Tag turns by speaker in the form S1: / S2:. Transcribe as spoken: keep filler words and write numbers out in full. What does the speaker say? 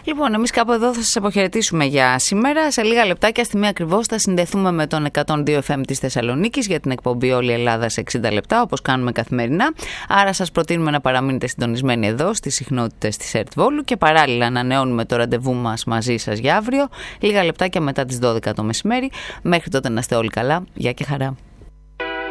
S1: Λοιπόν, εμείς κάπου εδώ θα σας αποχαιρετήσουμε για σήμερα. Σε λίγα λεπτάκια, στη μία ακριβώς, θα συνδεθούμε με τον εκατόν δύο εφ εμ της Θεσσαλονίκης για την εκπομπή Όλη η Ελλάδα σε εξήντα λεπτά, όπως κάνουμε καθημερινά. Άρα σας προτείνουμε να παραμείνετε συντονισμένοι εδώ στις συχνότητες της ΕΡΤ Βόλου και παράλληλα ανανεώνουμε το ραντεβού μας μαζί σας για αύριο, λίγα λεπτάκια μετά τις δώδεκα το μεσημέρι. Μέχρι τότε να είστε όλοι καλά. Γεια και χαρά.